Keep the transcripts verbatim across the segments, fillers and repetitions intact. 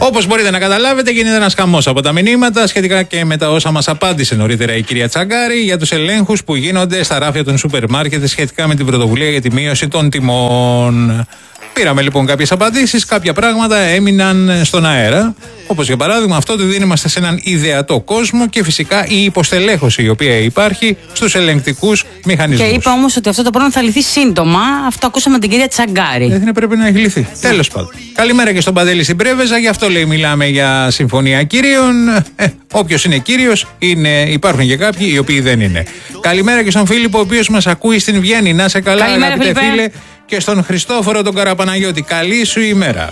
Όπως μπορείτε να καταλάβετε, γίνεται ένας χαμός από τα μηνύματα σχετικά και με τα όσα μας απάντησε νωρίτερα η κυρία Τσαγκάρη για τους ελέγχους που γίνονται στα ράφια των σούπερ μάρκετ σχετικά με την πρωτοβουλία για τη μείωση των τιμών. Πήραμε λοιπόν κάποιες απαντήσεις, κάποια πράγματα έμειναν στον αέρα. Όπως για παράδειγμα αυτό ότι δεν είμαστε σε έναν ιδεατό κόσμο και φυσικά η υποστελέχωση η οποία υπάρχει στους ελεγκτικούς μηχανισμούς. Και είπα όμως ότι αυτό το πρόβλημα θα λυθεί σύντομα. Αυτό ακούσαμε την κυρία Τσαγκάρη. Δεν πρέπει να έχει λυθεί. Τέλος πάντων. Καλημέρα και στον Παντέλη στην Πρέβεζα. Γι' αυτό λέει μιλάμε για συμφωνία κυρίων. Ε, όποιος είναι κύριος, είναι, υπάρχουν και κάποιοι οι οποίοι δεν είναι. Καλημέρα και στον Φίλιππο, ο οποίος μας ακούει στην Βιέννη. Να σε καλά, καλημέρα, αγαπητέ φίλε. Και στον Χριστόφορο τον Καραπαναγιώτη. Καλή σου ημέρα.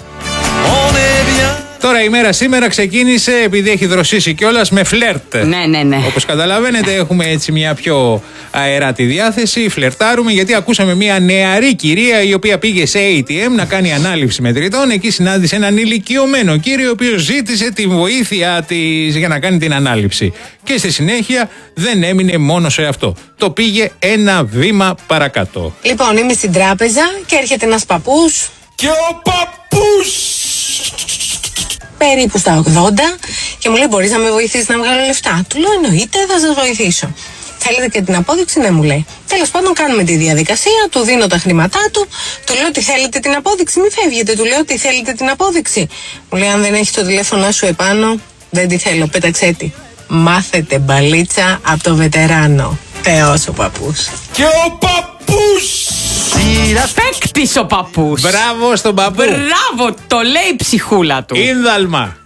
Τώρα η μέρα σήμερα ξεκίνησε επειδή έχει δροσίσει κιόλας με φλερτ. Ναι, ναι, ναι. Όπως καταλαβαίνετε, έχουμε έτσι μια πιο αεράτη διάθεση. Φλερτάρουμε γιατί ακούσαμε μια νεαρή κυρία η οποία πήγε σε έι τι εμ να κάνει ανάληψη μετρητών. Εκεί συνάντησε έναν ηλικιωμένο κύριο ο οποίος ζήτησε τη βοήθεια της για να κάνει την ανάληψη. Και στη συνέχεια δεν έμεινε μόνο σε αυτό. Το πήγε ένα βήμα παρακάτω. Λοιπόν, είμαι στην τράπεζα και έρχεται ένας παππούς. Και ο παππούς! Περίπου στα ογδόντα και μου λέει: μπορείς να με βοηθήσεις να βγάλω λεφτά? Του λέω: εννοείται, θα σας βοηθήσω. Θέλετε και την απόδειξη? Ναι, μου λέει. Τέλος πάντων, κάνουμε τη διαδικασία, του δίνω τα χρήματά του, του λέω: τι θέλετε την απόδειξη? Μη φεύγετε, του λέω: τι θέλετε την απόδειξη? Μου λέει: αν δεν έχει το τηλέφωνο σου επάνω, δεν τη θέλω, πέταξέ τη. Μάθετε μπαλίτσα από το βετεράνο. Θεός ο παππούς. Και ο παππούς! Παίκτης ο παππούς. Μπράβο στον παππού. Μπράβο, το λέει η ψυχούλα του. Ίνδαλμα.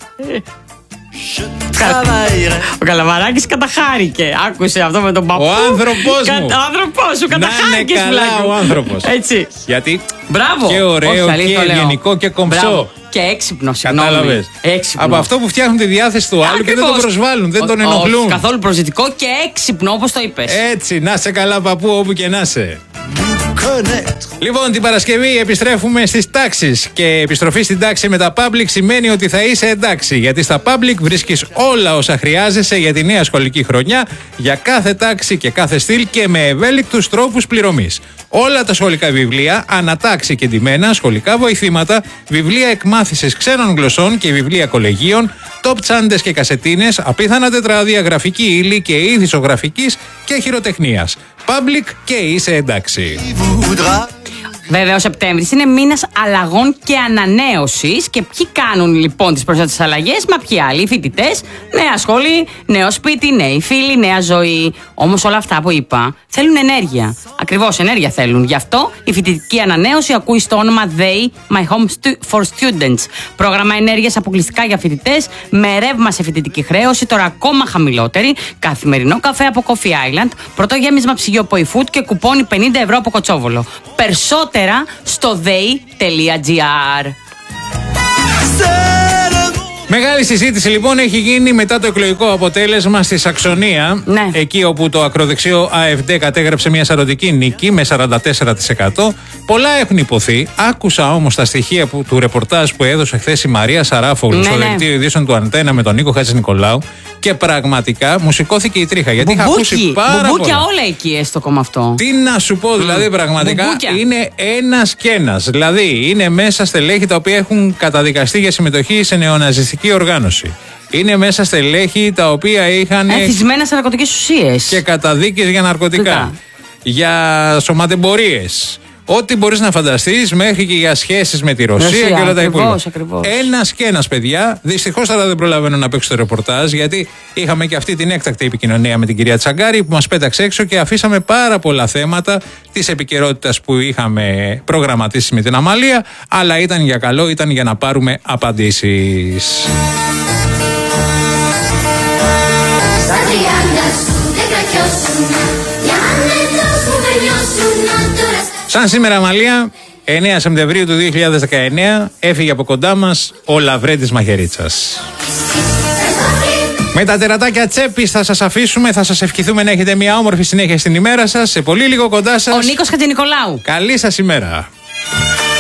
Ο Καλαμαράκης καταχάρηκε. Άκουσε αυτό με τον παππού. Ο άνθρωπός μου. Ο άνθρωπός σου καταχάρηκε. Να είναι καλά ο άνθρωπος. Έτσι. Γιατί μπράβο. Και ωραίο όχι, και ευγενικό και κομψό. Μπράβο. Και έξυπνο, συγγνώμη. Κατάλαβες. Έξυπνο. Από αυτό που φτιάχνουν τη διάθεση του άλλου και δεν τον προσβάλλουν, δεν τον ενοχλούν. Όχι, καθόλου προσδυτικό και έξυπνο, όπως το είπες. Έτσι, να σε καλά παππού όπου και να είσαι. Λοιπόν, την Παρασκευή επιστρέφουμε στις τάξεις. Και επιστροφή στην τάξη με τα public σημαίνει ότι θα είσαι εντάξει. Γιατί στα public βρίσκεις όλα όσα χρειάζεσαι για τη νέα σχολική χρονιά, για κάθε τάξη και κάθε στυλ και με ευέλικτους τρόπους πληρωμής. Όλα τα σχολικά βιβλία, ανατάξει και ντυμένα, σχολικά βοηθήματα, βιβλία εκμάθησης ξένων γλωσσών και βιβλία κολεγίων, top τσάντες και κασετίνες, απίθανα τετράδια, γραφική ύλη και είδη ζωγραφικής και χειροτεχνίας. Public και είσαι εντάξει. Βέβαια, ο Σεπτέμβρης είναι μήνας αλλαγών και ανανέωσης. Και ποιοι κάνουν λοιπόν τις πρώτες αλλαγές? Μα ποιοι άλλοι? Οι φοιτητές, νέα σχολή, νέο σπίτι, νέοι φίλοι, νέα ζωή. Όμως όλα αυτά που είπα θέλουν ενέργεια. Ακριβώς ενέργεια θέλουν. Γι' αυτό η φοιτητική ανανέωση ακούει στο όνομα They, My Home for Students. Πρόγραμμα ενέργειας αποκλειστικά για φοιτητές, με ρεύμα σε φοιτητική χρέωση, τώρα ακόμα χαμηλότερη, καθημερινό καφέ από Coffee Island, πρώτο γέμισμα ψυγείο από eFood και κουπόνι πενήντα ευρώ από Κοτσόβολο. Περισσότερα στο they τελεία gr. Μεγάλη συζήτηση λοιπόν έχει γίνει μετά το εκλογικό αποτέλεσμα στη Σαξονία. Ναι. Εκεί όπου το ακροδεξιό AfD κατέγραψε μια σαρωτική νίκη με σαράντα τέσσερα τοις εκατό. Πολλά έχουν υποθεί. Άκουσα όμως τα στοιχεία που, του ρεπορτάζ που έδωσε χθες η Μαρία Σαράφογλου ναι, στο ναι. δελτίο ειδήσεων του Αντένα με τον Νίκο Χατζηνικολάου. Και πραγματικά μου σηκώθηκε η τρίχα. Γιατί μπουμπούκι, είχα ακούσει πάρα μπουμπούκια πολλά. Όλα εκεί έστω κόμμα αυτό. Τι να σου πω, δηλαδή πραγματικά μπουμπούκια. Είναι ένας και ένας. Δηλαδή είναι μέσα στελέχη τα οποία έχουν καταδικαστεί για συμμετοχή σε νεοναζιστική οργάνωση. Είναι μέσα στελέχη τα οποία είχαν. Εθισμένα σε ναρκωτικές ουσίες. Και καταδίκες για ναρκωτικά. Τούτα. Για σωματεμπορίες. Ό,τι μπορείς να φανταστείς, μέχρι και για σχέσεις με τη Ρωσία, Ρωσία και όλα τα υπόλοιπα. Ένας και ένας, παιδιά. Δυστυχώς τώρα δεν προλαβαίνω να παίξω το ρεπορτάζ, γιατί είχαμε και αυτή την έκτακτη επικοινωνία με την κυρία Τσαγκάρη που μας πέταξε έξω και αφήσαμε πάρα πολλά θέματα της επικαιρότητας που είχαμε προγραμματίσει με την Αμαλία. Αλλά ήταν για καλό, ήταν για να πάρουμε απαντήσεις. Σαν σήμερα, Αμαλία, εννέα Σεπτεμβρίου του δύο χιλιάδες δεκαεννέα, έφυγε από κοντά μας ο Λαβρέντης Μαχαιρίτσας. Με τα τερατάκια τσέπης θα σας αφήσουμε, θα σας ευχηθούμε να έχετε μια όμορφη συνέχεια στην ημέρα σας. Σε πολύ λίγο κοντά σας ο Νίκος Χατζηνικολάου. Καλή σας ημέρα.